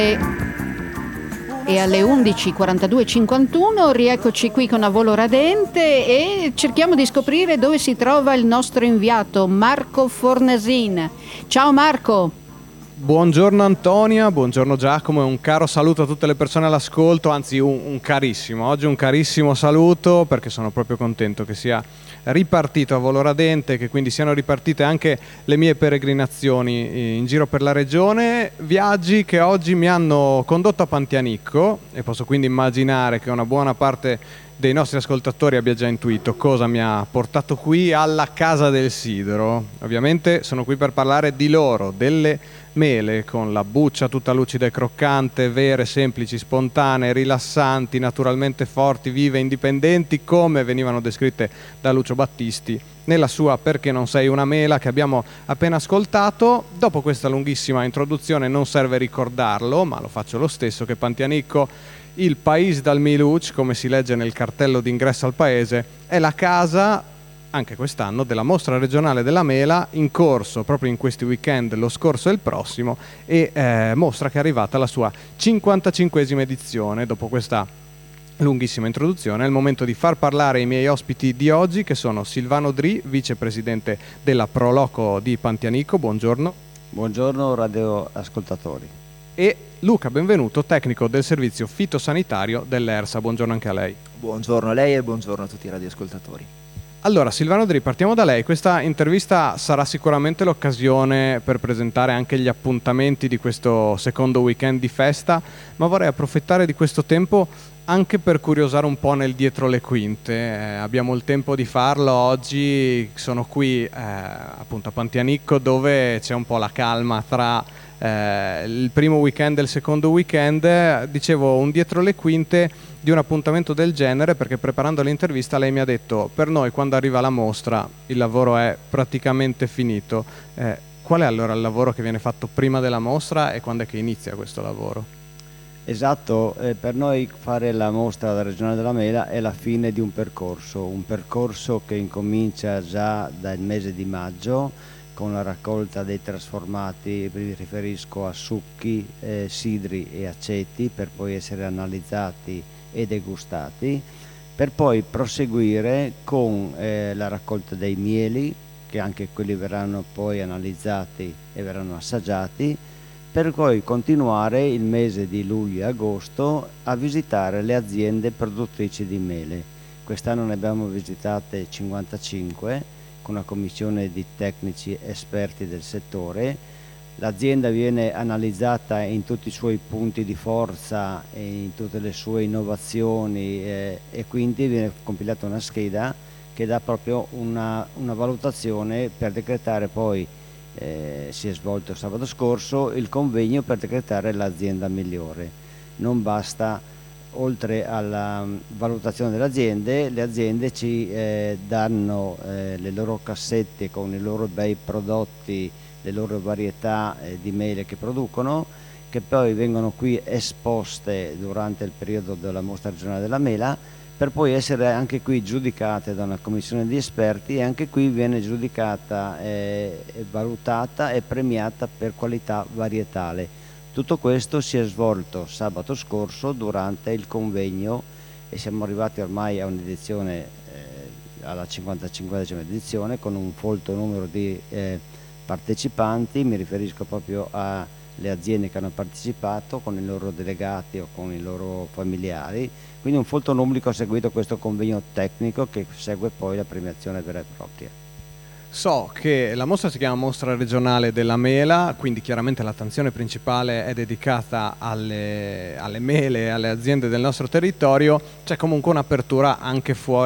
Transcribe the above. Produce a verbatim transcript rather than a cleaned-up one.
E alle undici quarantadue e cinquantuno rieccoci qui con Avolo Radente e cerchiamo di scoprire dove si trova il nostro inviato Marco Fornasin. Ciao Marco! Buongiorno Antonia, buongiorno Giacomo e un caro saluto a tutte le persone all'ascolto, anzi un, un carissimo, oggi un carissimo saluto perché sono proprio contento che sia ripartito Avolo Radente, che quindi siano ripartite anche le mie peregrinazioni in giro per la regione, viaggi che oggi mi hanno condotto a Pantianicco e posso quindi immaginare che una buona parte dei nostri ascoltatori abbia già intuito cosa mi ha portato qui alla Casa del Sidro. Ovviamente sono qui per parlare di loro, delle mele con la buccia tutta lucida e croccante, vere, semplici, spontanee, rilassanti, naturalmente forti, vive, indipendenti, come venivano descritte da Lucio Battisti nella sua Perché non sei una mela, che abbiamo appena ascoltato. Dopo questa lunghissima introduzione non serve ricordarlo, ma lo faccio lo stesso, che Pantianicco, il País dal Miluc, come si legge nel cartello d'ingresso al paese, è la casa, anche quest'anno, della mostra regionale della mela, in corso proprio in questi weekend, lo scorso e il prossimo, e eh, mostra che è arrivata alla sua cinquantacinquesima edizione. Dopo questa lunghissima introduzione è il momento di far parlare i miei ospiti di oggi, che sono Silvano Dri, vicepresidente della Proloco di Pantianicco. Buongiorno. Buongiorno radioascoltatori. E Luca Benvenuto, tecnico del servizio fitosanitario dell'ERSA. Buongiorno anche a lei. Buongiorno a lei e buongiorno a tutti i radioascoltatori. Allora, Silvano Dri, partiamo da lei. Questa intervista sarà sicuramente l'occasione per presentare anche gli appuntamenti di questo secondo weekend di festa, ma vorrei approfittare di questo tempo anche per curiosare un po' nel dietro le quinte. Eh, abbiamo il tempo di farlo oggi, sono qui eh, appunto a Pantianicco, dove c'è un po' la calma tra eh, il primo weekend e il secondo weekend. Dicevo, un dietro le quinte di un appuntamento del genere, perché preparando l'intervista lei mi ha detto: per noi quando arriva la mostra il lavoro è praticamente finito. Eh, qual è allora il lavoro che viene fatto prima della mostra e quando è che inizia questo lavoro? Esatto, eh, per noi fare la mostra della Regione della Mela è la fine di un percorso, un percorso che incomincia già dal mese di maggio con la raccolta dei trasformati, mi riferisco a succhi, eh, sidri e aceti, per poi essere analizzati e degustati, per poi proseguire con eh, la raccolta dei mieli, che anche quelli verranno poi analizzati e verranno assaggiati, per poi continuare il mese di luglio e agosto a visitare le aziende produttrici di mele. Quest'anno ne abbiamo visitate cinquantacinque con una commissione di tecnici esperti del settore. L'azienda viene analizzata in tutti i suoi punti di forza e in tutte le sue innovazioni eh, e quindi viene compilata una scheda che dà proprio una, una valutazione per decretare poi. Eh, si è svolto sabato scorso il convegno per decretare l'azienda migliore. Non basta, oltre alla valutazione delle aziende, le aziende ci eh, danno eh, le loro cassette con i loro bei prodotti, le loro varietà eh, di mele che producono, che poi vengono qui esposte durante il periodo della mostra regionale della mela, per poi essere anche qui giudicate da una commissione di esperti, e anche qui viene giudicata, eh, valutata e premiata per qualità varietale. Tutto questo si è svolto sabato scorso durante il convegno e siamo arrivati ormai a un'edizione, eh, alla cinquantacinquesima edizione, con un folto numero di eh, partecipanti. Mi riferisco proprio alle aziende che hanno partecipato con i loro delegati o con i loro familiari. Quindi un folto numero ha seguito questo convegno tecnico che segue poi la premiazione vera e propria. So che la mostra si chiama Mostra regionale della mela, quindi chiaramente l'attenzione principale è dedicata alle, alle mele e alle aziende del nostro territorio. C'è comunque un'apertura anche fuori